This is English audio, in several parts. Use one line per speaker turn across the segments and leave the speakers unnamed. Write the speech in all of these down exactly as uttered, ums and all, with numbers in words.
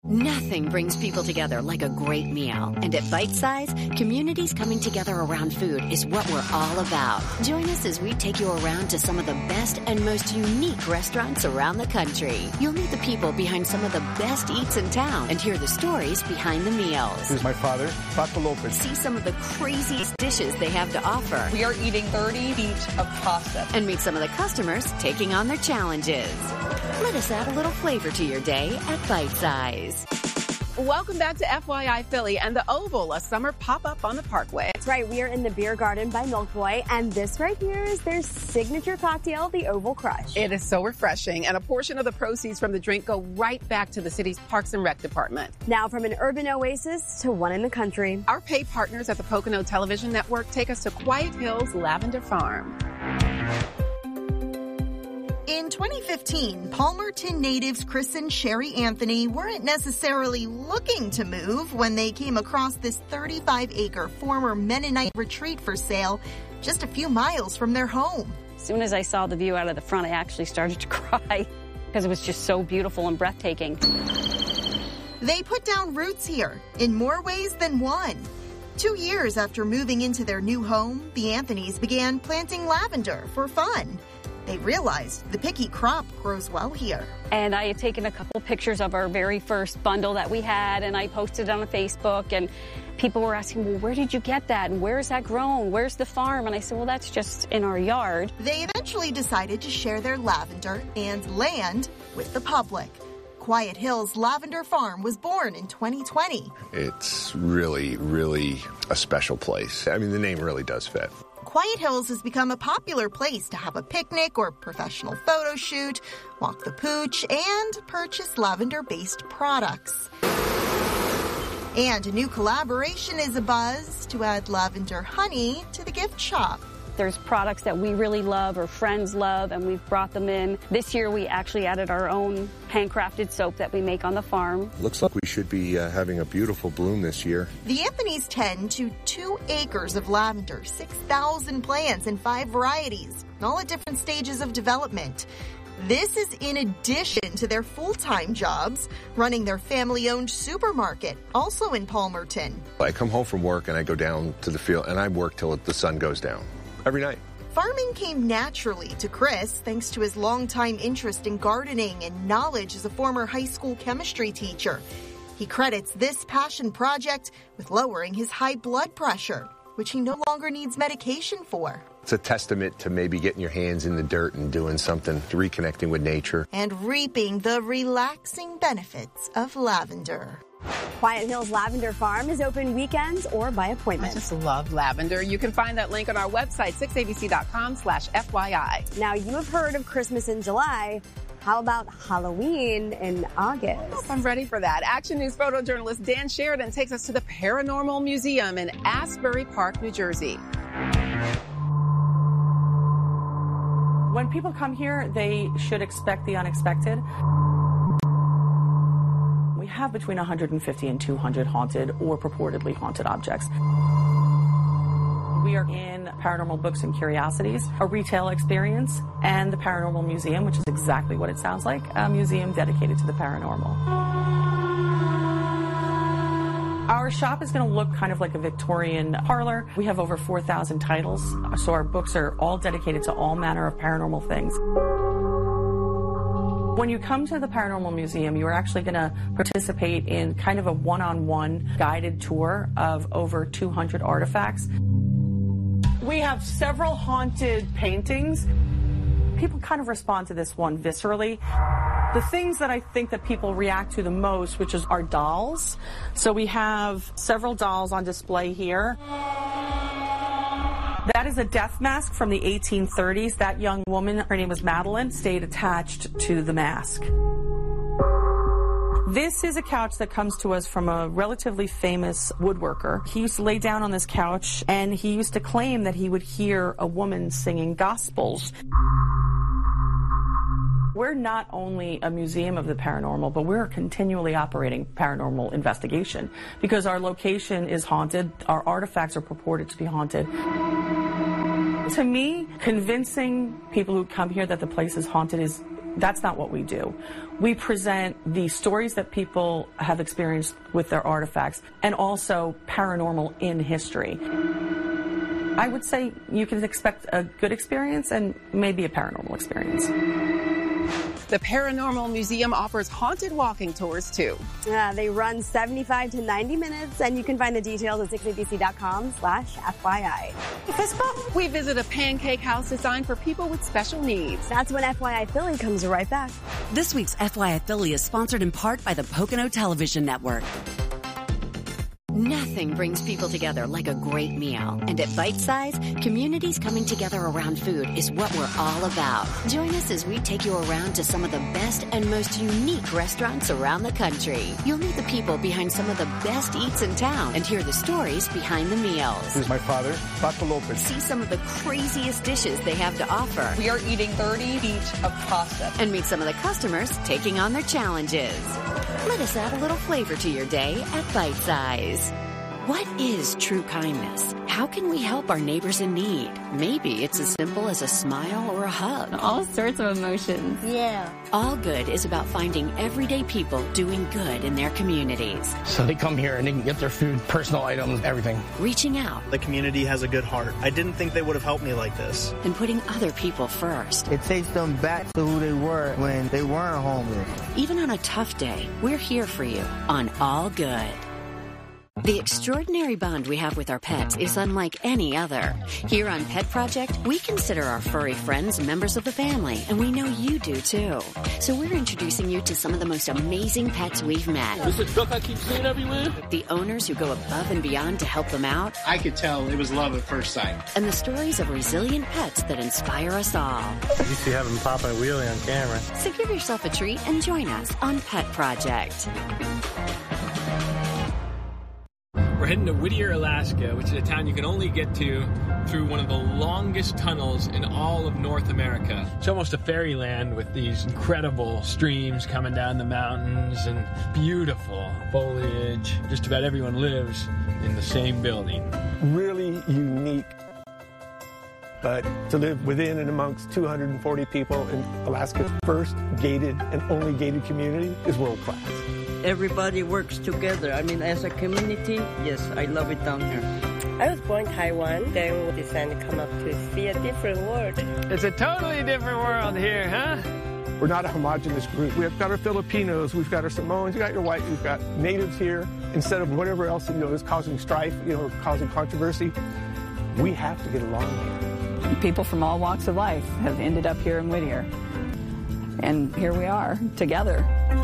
Nothing brings people together like a great meal. And at Bite Size, communities coming together around food is what we're all about. Join us as we take you around to some of the best and most unique restaurants around the country. You'll meet the people behind some of the best eats in town and hear the stories behind the meals.
This is my father, Paco Lopez.
See some of the craziest dishes they have to offer.
We are eating thirty feet of pasta.
And meet some of the customers taking on their challenges. Let us add a little flavor to your day at Bite Size.
Welcome back to F Y I Philly and the Oval, a summer pop-up on the Parkway.
That's right. We are in the Beer Garden by Milk Boy, and this right here is their signature cocktail, the Oval Crush.
It is so refreshing, and a portion of the proceeds from the drink go right back to the city's Parks and Rec department.
Now, from an urban oasis to one in the country.
Our paid partners at the Pocono Television Network take us to Quiet Hills Lavender Farm.
In twenty fifteen, Palmerton natives Chris and Sherry Anthony weren't necessarily looking to move when they came across this thirty-five acre former Mennonite retreat for sale just a few miles from their home.
As soon as I saw the view out of the front, I actually started to cry because it was just so beautiful and breathtaking.
They put down roots here in more ways than one. Two years after moving into their new home, the Anthonys began planting lavender for fun. They realized the picky crop grows well here.
And I had taken a couple pictures of our very first bundle that we had, and I posted it on Facebook, and people were asking, well, where did you get that? And where is that grown? Where's the farm? And I said, well, that's just in our yard.
They eventually decided to share their lavender and land with the public. Quiet Hills Lavender Farm was born in twenty twenty.
It's really, really a special place. I mean, the name really does fit.
Quiet Hills has become a popular place to have a picnic or professional photo shoot, walk the pooch, and purchase lavender-based products. And a new collaboration is abuzz to add lavender honey to the gift shop.
There's products that we really love or friends love, and we've brought them in. This year, we actually added our own handcrafted soap that we make on the farm.
Looks like we should be uh, having a beautiful bloom this year.
The Anthonys tend to two acres of lavender, six thousand plants in five varieties, all at different stages of development. This is in addition to their full-time jobs, running their family-owned supermarket, also in Palmerton.
I come home from work and I go down to the field and I work till the sun goes down. Every night.
Farming came naturally to Chris thanks to his longtime interest in gardening and knowledge as a former high school chemistry teacher. He credits this passion project with lowering his high blood pressure, which he no longer needs medication for.
It's a testament to maybe getting your hands in the dirt and doing something, reconnecting with nature.
And reaping the relaxing benefits of lavender.
Quiet Hills Lavender Farm is open weekends or by appointment.
I just love lavender. You can find that link on our website, six A B C dot com slash F Y I.
Now, you have heard of Christmas in July. How about Halloween in August?
I'm ready for that. Action News photojournalist Dan Sheridan takes us to the Paranormal Museum in Asbury Park, New Jersey.
When people come here, they should expect the unexpected. We have between one hundred fifty and two hundred haunted or purportedly haunted objects. We are in Paranormal Books and Curiosities, a retail experience, and the Paranormal Museum, which is exactly what it sounds like, a museum dedicated to the paranormal. Our shop is going to look kind of like a Victorian parlor. We have over four thousand titles, so our books are all dedicated to all manner of paranormal things. When you come to the Paranormal Museum, you are actually going to participate in kind of a one-on-one guided tour of over two hundred artifacts. We have several haunted paintings. People kind of respond to this one viscerally. The things that I think that people react to the most, which is our dolls. So we have several dolls on display here. That is a death mask from the eighteen thirties. That young woman, her name was Madeline, stayed attached to the mask. This is a couch that comes to us from a relatively famous woodworker. He used to lay down on this couch, and he used to claim that he would hear a woman singing gospels. We're not only a museum of the paranormal, but we're continually operating paranormal investigation because our location is haunted. Our artifacts are purported to be haunted. To me, convincing people who come here that the place is haunted is That's not what we do. We present the stories that people have experienced with their artifacts and also paranormal in history. I would say you can expect a good experience and maybe a paranormal experience.
The Paranormal Museum offers haunted walking tours, too.
Yeah, they run seventy-five to ninety minutes, and you can find the details at six A B C dot com slash F Y I.
Facebook, we visit a pancake house designed for people with special needs.
That's when F Y I Philly comes right back.
This week's F Y I Philly is sponsored in part by the Pocono Television Network.
Nothing brings people together like a great meal. And at Bite Size, communities coming together around food is what we're all about. Join us as we take you around to some of the best and most unique restaurants around the country. You'll meet the people behind some of the best eats in town and hear the stories behind the meals.
This is my father, Paco Lopez.
See some of the craziest dishes they have to offer.
We are eating thirty feet of pasta.
And meet some of the customers taking on their challenges. Let us add a little flavor to your day at Bite Size. What is true kindness? How can we help our neighbors in need? Maybe it's as simple as a smile or a hug.
All sorts of emotions.
Yeah. All Good is about finding everyday people doing good in their communities.
So they come here and they can get their food, personal items, everything.
Reaching out.
The community has a good heart. I didn't think they would have helped me like this.
And putting other people first.
It takes them back to who they were when they weren't homeless.
Even on a tough day, we're here for you on All Good. The extraordinary bond we have with our pets is unlike any other. Here on Pet Project, we consider our furry friends members of the family, and we know you do too. So we're introducing you to some of the most amazing pets we've met.
This is the duck I keep seeing everywhere.
The owners who go above and beyond to help them out.
I could tell it was love at first sight.
And the stories of resilient pets that inspire us all.
You see having Papa and Wheelie on camera.
So give yourself a treat and join us on Pet Project.
We're heading to Whittier, Alaska, which is a town you can only get to through one of the longest tunnels in all of North America. It's almost a fairyland with these incredible streams coming down the mountains and beautiful foliage. Just about everyone lives in the same building.
Really unique. But to live within and amongst two hundred forty people in Alaska's first gated and only gated community is world class.
Everybody works together. I mean, as a community, yes, I love it down here.
I was born in Taiwan, then we decided to come up to see a different world.
It's a totally different world here, huh?
We're not a homogenous group. We've got our Filipinos, we've got our Samoans, we've got your white, we've got natives here. Instead of whatever else, you know, is causing strife, you know, causing controversy, we have to get along here.
People from all walks of life have ended up here in Whittier. And here we are, together.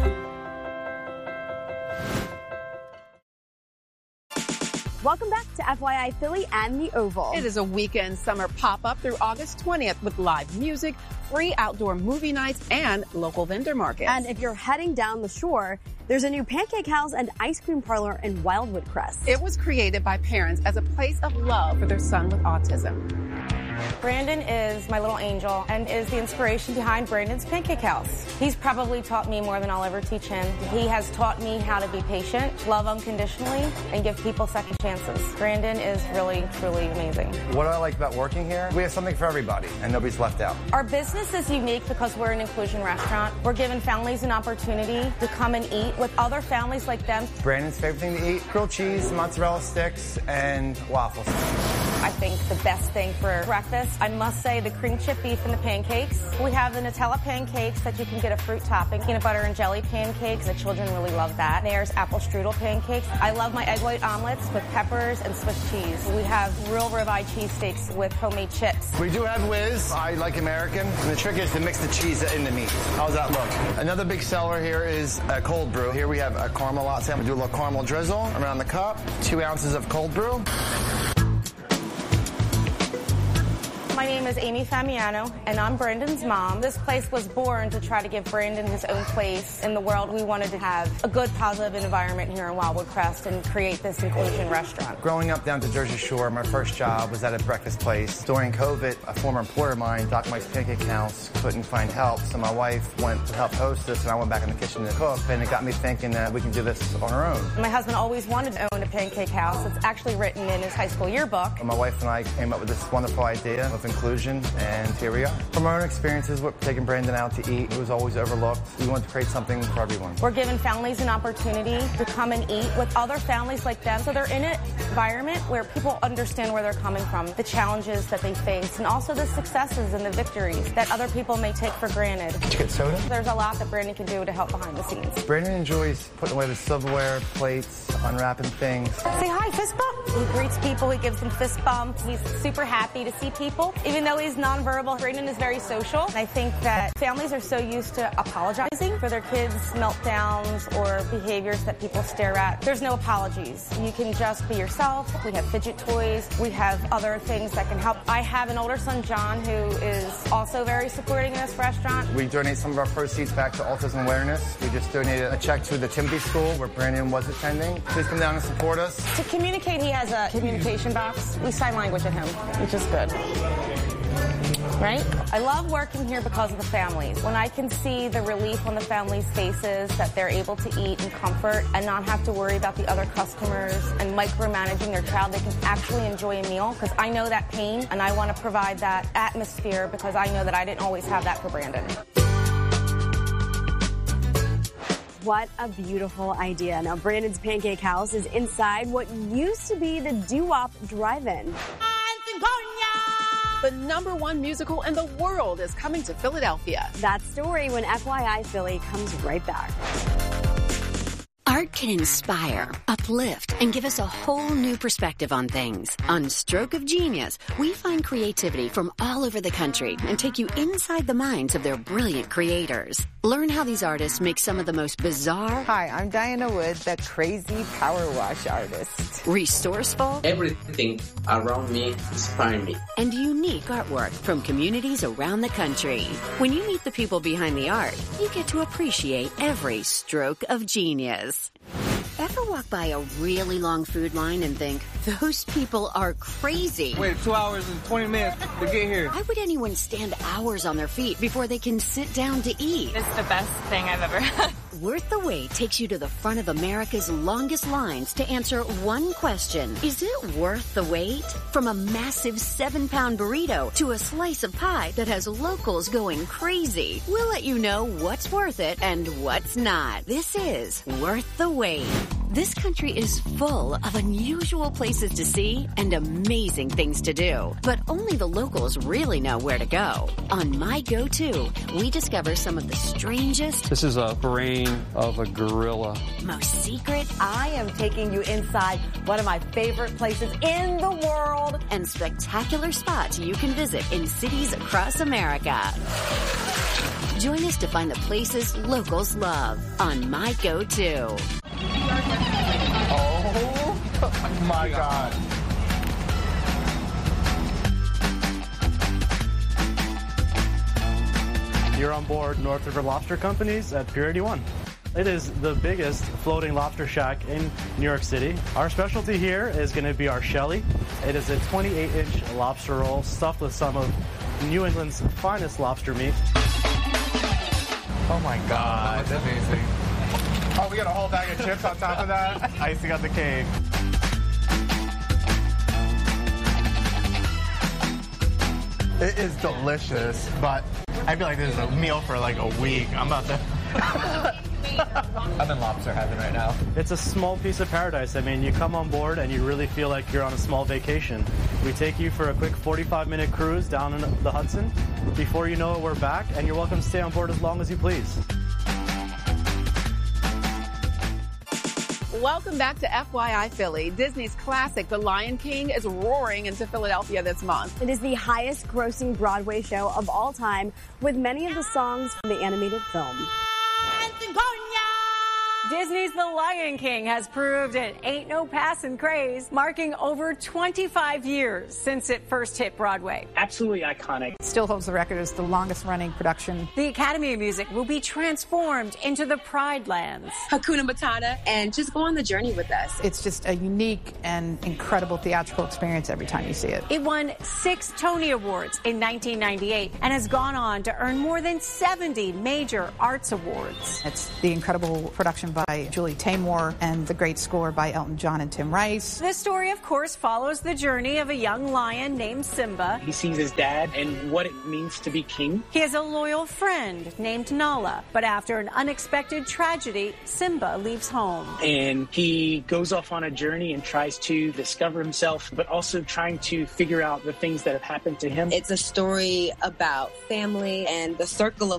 Welcome back to F Y I Philly and the Oval.
It is a weekend summer pop-up through August twentieth with live music, free outdoor movie nights, and local vendor markets.
And if you're heading down the shore, there's a new pancake house and ice cream parlor in Wildwood Crest.
It was created by parents as a place of love for their son with autism.
Brandon is my little angel and is the inspiration behind Brandon's Pancake House. He's probably taught me more than I'll ever teach him. He has taught me how to be patient, love unconditionally, and give people second chances. Brandon is really, truly amazing.
What I like about working here, we have something for everybody, and nobody's left out.
Our business is unique because we're an inclusion restaurant. We're giving families an opportunity to come and eat with other families like them.
Brandon's favorite thing to eat, grilled cheese, mozzarella sticks, and waffles.
I think the best thing for breakfast, I must say the cream chip beef and the pancakes. We have the Nutella pancakes that you can get a fruit topping, peanut butter and jelly pancakes. The children really love that. There's apple strudel pancakes. I love my egg white omelets with peppers and Swiss cheese. We have real ribeye cheesesteaks with homemade chips.
We do have whiz. I like American. And the trick is to mix the cheese in the meat. How's that look? Another big seller here is a cold brew. Here we have a caramel latte. We do a little caramel drizzle around the cup. Two ounces of cold brew.
My name is Amy Famiano, and I'm Brandon's mom. This place was born to try to give Brandon his own place in the world. We wanted to have a good, positive environment here in Wildwood Crest and create this inclusion restaurant.
Growing up down to Jersey Shore, my first job was at a breakfast place. During COVID, a former employer of mine, Doc Mike's Pancake House, couldn't find help, so my wife went to help host this, and I went back in the kitchen to cook, and it got me thinking that we can do this on our own.
My husband always wanted to own a pancake house. It's actually written in his high school yearbook.
And my wife and I came up with this wonderful idea of conclusion, and here we are. From our own experiences with taking Brandon out to eat, it was always overlooked. We wanted to create something for everyone.
We're giving families an opportunity to come and eat with other families like them, so they're in an environment where people understand where they're coming from, the challenges that they face, and also the successes and the victories that other people may take for granted.
Did you get soda?
There's a lot that Brandon can do to help behind the scenes.
Brandon enjoys putting away the silverware, plates, unwrapping things.
Say hi, fist bump. He greets people, he gives them fist bumps. He's super happy to see people. Even though he's nonverbal, Brandon is very social. I think that families are so used to apologizing for their kids' meltdowns or behaviors that people stare at. There's no apologies. You can just be yourself. We have fidget toys. We have other things that can help. I have an older son, John, who is also very supporting in this restaurant.
We donate some of our proceeds back to Autism Awareness. We just donated a check to the Timothy School where Brandon was attending. Please come down and support us.
To communicate, he has a communication box. We sign language at him, which is good. Right? I love working here because of the families. When I can see the relief on the families' faces that they're able to eat in comfort and not have to worry about the other customers and micromanaging their child, they can actually enjoy a meal, because I know that pain and I want to provide that atmosphere because I know that I didn't always have that for Brandon.
What a beautiful idea. Now, Brandon's Pancake House is inside what used to be the Doo-Wop Drive-In.
The number one musical in the world is coming to Philadelphia.
That story when F Y I Philly comes right back.
Art can inspire, uplift, and give us a whole new perspective on things. On Stroke of Genius, we find creativity from all over the country and take you inside the minds of their brilliant creators. Learn how these artists make some of the most bizarre...
Hi, I'm Diana Wood, the crazy power wash artist.
Resourceful...
Everything around me inspires me.
And unique artwork from communities around the country. When you meet the people behind the art, you get to appreciate every stroke of genius. Ever walk by a really long food line and think, those people are crazy?
Wait two hours and twenty minutes to get here.
Why would anyone stand hours on their feet before they can sit down to eat?
It's the best thing I've ever had.
Worth the Wait takes you to the front of America's longest lines to answer one question. Is it worth the wait? From a massive seven-pound burrito to a slice of pie that has locals going crazy. We'll let you know what's worth it and what's not. This is Worth the Wait. This country is full of unusual places to see and amazing things to do. But only the locals really know where to go. On My Go-To, we discover some of the strangest...
This is a brain of a gorilla.
Most secret...
I am taking you inside one of my favorite places in the world.
And spectacular spots you can visit in cities across America. Join us to find the places locals love on My Go-To.
Oh my God.
You're on board North River Lobster Company's at Pier eighty-one. It is the biggest floating lobster shack in New York City. Our specialty here is going to be our Shelly. It is a twenty-eight inch lobster roll stuffed with some of New England's finest lobster meat.
Oh my God, that's amazing. Oh, we got a whole bag of chips on top of that. Icing on the cake. It is delicious, but I feel like this is a meal for like a week. I'm about to... I'm in lobster heaven right now.
It's a small piece of paradise. I mean, you come on board and you really feel like you're on a small vacation. We take you for a quick forty-five minute cruise down in the Hudson. Before you know it, we're back, and you're welcome to stay on board as long as you please.
Welcome back to F Y I Philly. Disney's classic, The Lion King, is roaring into Philadelphia this month.
It is the highest grossing Broadway show of all time, with many of the songs from the animated film.
Disney's The Lion King has proved it ain't no passing craze, marking over twenty-five years since it first hit Broadway.
Absolutely iconic.
Still holds the record as the longest running production.
The Academy of Music will be transformed into the Pride Lands.
Hakuna Matata, and just go on the journey with us.
It's just a unique and incredible theatrical experience every time you see it.
It won six Tony Awards in nineteen ninety-eight and has gone on to earn more than seventy major arts awards.
It's the incredible production by Julie Taymor and the great score by Elton John and Tim Rice.
This story, of course, follows the journey of a young lion named Simba.
He sees his dad and what it means to be king.
He has a loyal friend named Nala, but after an unexpected tragedy, Simba leaves home.
And he goes off on a journey and tries to discover himself, but also trying to figure out the things that have happened to him.
It's a story about family and the circle of